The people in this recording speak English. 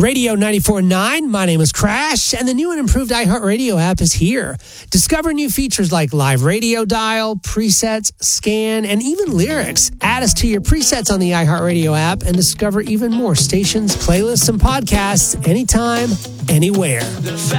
Radio 94.9, my name is Crash, and the new and improved iHeartRadio app is here. Discover new features like live radio dial, presets, scan, and even lyrics. Add us to your presets on the iHeartRadio app and discover even more stations, playlists, and podcasts anytime, anywhere.